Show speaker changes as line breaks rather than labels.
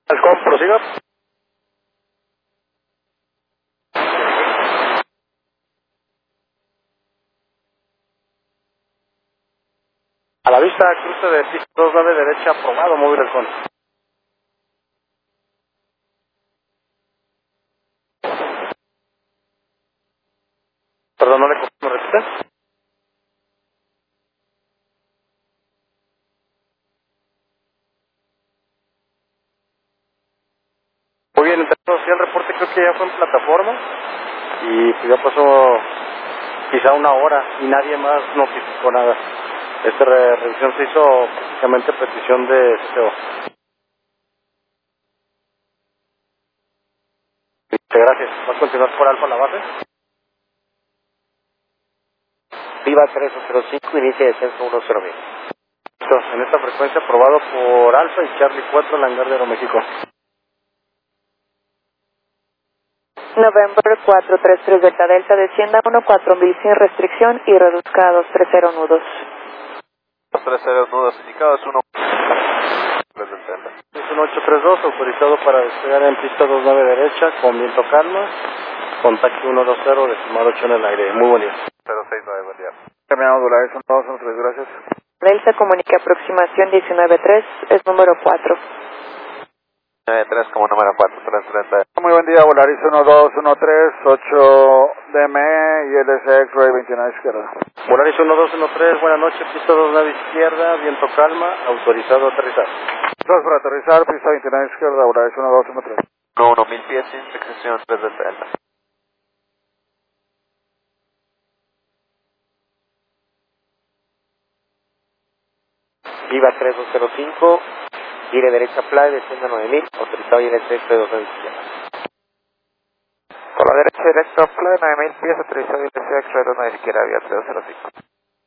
Halcón, prosiga. A la vista, cruce de pista 29 derecha, aprobado, móvil Halcón. Perdón, no le confirmo, repite. Muy bien, entonces el reporte creo que ya fue en plataforma y pues ya pasó quizá una hora y nadie más notificó nada. Esta revisión se hizo prácticamente a petición de SEO. Gracias. ¿Vas a continuar por Alfa la base? Viva 305, inicia descenso 10.000. En esta frecuencia aprobado por Alfa y Charlie 4, Langar de Aeroméxico.
November 433 Delta Delta, descienda 14000 sin restricción y reduzca a 230 nudos.
230 nudos indicados, 1
Es un 832, autorizado para despegar en pista 29 derecha, con viento calma, contacto 120, decimal 8 en el aire. Muy buen día.
069, buen día.
Terminado dólares, son todos, son tres, gracias.
Delta comunica aproximación 193, es número 4.
93 como número 4, 330.
Muy buen día, Volaris 1213, 8 DME y LS X-Ray 29 izquierda.
Volaris 1213, buenas noches, pista 29 izquierda, viento calma, autorizado a aterrizar.
2 para aterrizar, pista 29 izquierda, Volaris 1213.
1000 pies sin sección 3 del Delta.
Viva 3205, gire derecha fly, descienda 9000, autorizado y LS X-Ray 29 izquierda.
Por la derecha directo, fly 9000 pies, autorizado y LS X-Ray 29 izquierda, vía 305.